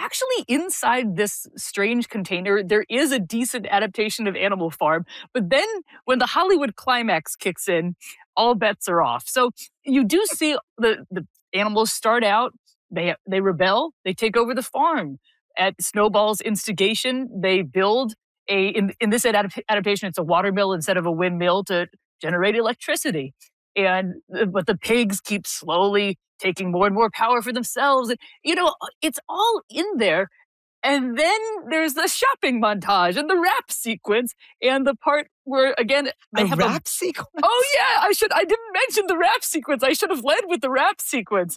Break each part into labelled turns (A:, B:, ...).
A: actually inside this strange container, there is a decent adaptation of Animal Farm. But then when the Hollywood climax kicks in, all bets are off. So you do see the animals start out, they rebel, they take over the farm. At Snowball's instigation, they build in this adaptation, it's a water mill instead of a windmill to generate electricity. But the pigs keep slowly taking more and more power for themselves. And, it's all in there. And then there's the shopping montage and the rap sequence and the part where, again, they have
B: rap sequence.
A: Oh yeah, I didn't mention the rap sequence. I should have led with the rap sequence.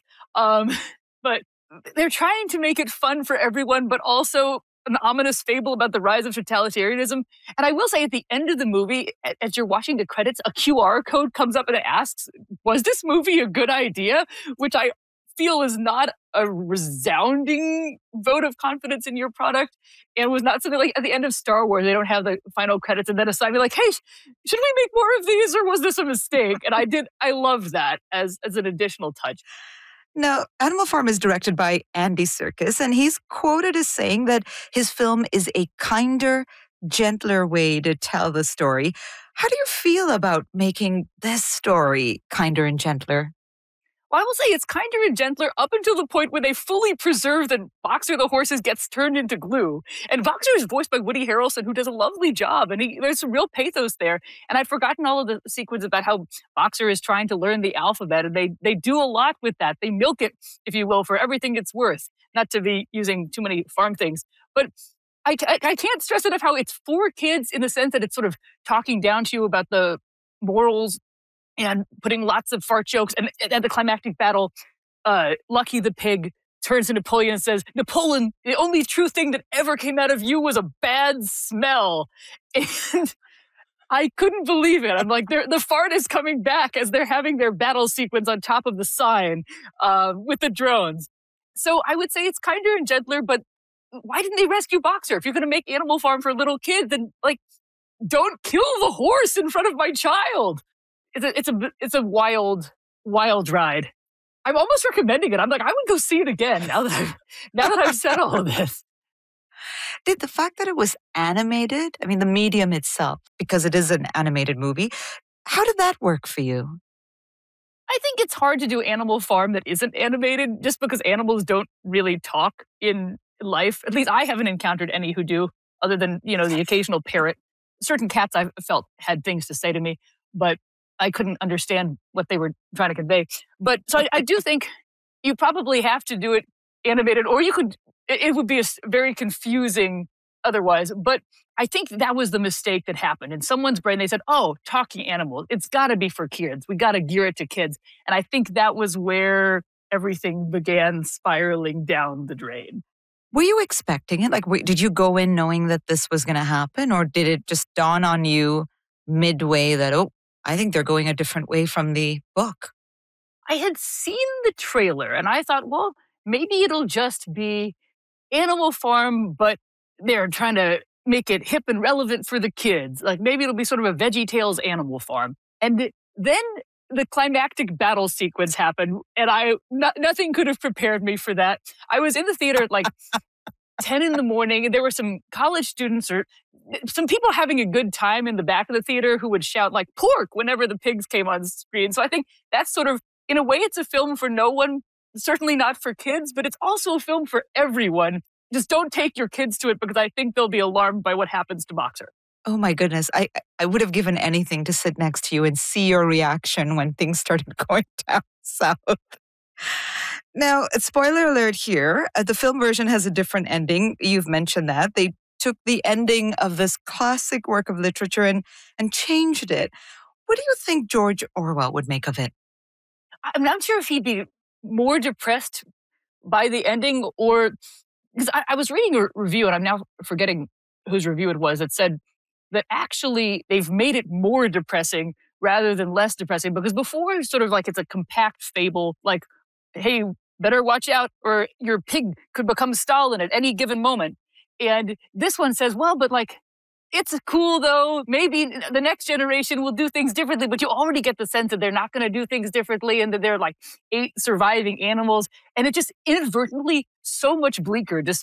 A: But they're trying to make it fun for everyone, but also an ominous fable about the rise of totalitarianism. And I will say, at the end of the movie, as you're watching the credits, a QR code comes up and it asks, was this movie a good idea? Which I feel is not a resounding vote of confidence in your product, and was not something like at the end of Star Wars, they don't have the final credits and then assign me like, hey, should we make more of these, or was this a mistake? And I love that as an additional touch.
B: Now, Animal Farm is directed by Andy Serkis, and he's quoted as saying that his film is a kinder, gentler way to tell the story. How do you feel about making this story kinder and gentler?
A: Well, I will say it's kinder and gentler up until the point where they fully preserve that Boxer the horse gets turned into glue. And Boxer is voiced by Woody Harrelson, who does a lovely job. And there's some real pathos there. And I'd forgotten all of the sequence about how Boxer is trying to learn the alphabet. And they do a lot with that. They milk it, if you will, for everything it's worth. Not to be using too many farm things. But I can't stress enough how it's for kids in the sense that it's sort of talking down to you about the morals and putting lots of fart jokes. And at the climactic battle, Lucky the pig turns to Napoleon and says, Napoleon, the only true thing that ever came out of you was a bad smell. And I couldn't believe it. I'm like, the fart is coming back as they're having their battle sequence on top of the sign with the drones. So I would say it's kinder and gentler, but why didn't they rescue Boxer? If you're going to make Animal Farm for little kids, then don't kill the horse in front of my child. It's a wild ride. I'm almost recommending it. I'm like, I would go see it again now that I've said all of this.
B: Did the fact that it was animated, I mean, the medium itself, because it is an animated movie, how did that work for you?
A: I think it's hard to do Animal Farm that isn't animated just because animals don't really talk in life. At least I haven't encountered any who do, other than, the occasional parrot. Certain cats I've felt had things to say to me, but I couldn't understand what they were trying to convey. But so I do think you probably have to do it animated, or it would be very confusing otherwise. But I think that was the mistake that happened. In someone's brain, they said, oh, talking animals, it's got to be for kids. We got to gear it to kids. And I think that was where everything began spiraling down the drain.
B: Were you expecting it? Did you go in knowing that this was going to happen? Or did it just dawn on you midway that, I think they're going a different way from the book?
A: I had seen the trailer and I thought, well, maybe it'll just be Animal Farm, but they're trying to make it hip and relevant for the kids. Like maybe it'll be sort of a VeggieTales Animal Farm. And then the climactic battle sequence happened, and nothing could have prepared me for that. I was in the theater at 10 in the morning, and there were some college students or some people having a good time in the back of the theater who would shout pork whenever the pigs came on screen. So I think that's sort of, in a way, it's a film for no one, certainly not for kids, but it's also a film for everyone. Just don't take your kids to it because I think they'll be alarmed by what happens to Boxer.
B: Oh my goodness. I would have given anything to sit next to you and see your reaction when things started going down south. Now, spoiler alert here, the film version has a different ending. You've mentioned that. They took the ending of this classic work of literature and changed it. What do you think George Orwell would make of it?
A: I'm not sure if he'd be more depressed by the ending, or because I was reading a review, and I'm now forgetting whose review it was, that said that actually they've made it more depressing rather than less depressing, because before it's sort of it's a compact fable, hey, better watch out or your pig could become Stalin at any given moment. And this one says, well, but it's cool though. Maybe the next generation will do things differently, but you already get the sense that they're not going to do things differently and that they're 8 surviving animals. And it just inadvertently so much bleaker, just